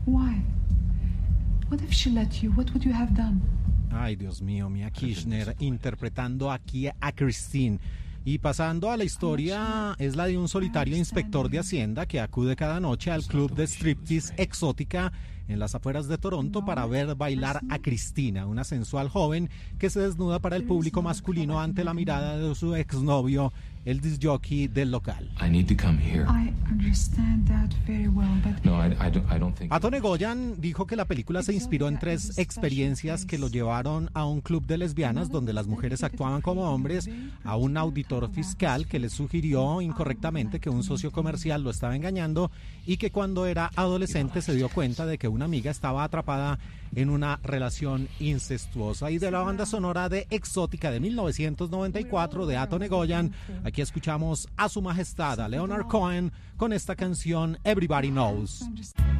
Why? What if she let you? What would you have done? Ay, Dios mío, Mia Kirchner interpretando aquí a Christine. Y pasando a la historia, es la de un solitario inspector de Hacienda que acude cada noche al club de striptease Exótica en las afueras de Toronto para ver bailar a Cristina, una sensual joven que se desnuda para el público masculino ante la mirada de su exnovio, el disc jockey del local. I need to come here. I understand that very well, but No, I don't think. Atone Goyan dijo que la película se inspiró en 3 experiencias que lo llevaron a un club de lesbianas donde las mujeres actuaban como hombres, a un auditor fiscal que les sugirió incorrectamente que un socio comercial lo estaba engañando y que cuando era adolescente se dio cuenta de que una amiga estaba atrapada en una relación incestuosa. Y de la banda sonora de Exótica de 1994 de Atone Goyan, aquí escuchamos a su majestad, a Leonard Cohen, con esta canción Everybody Knows.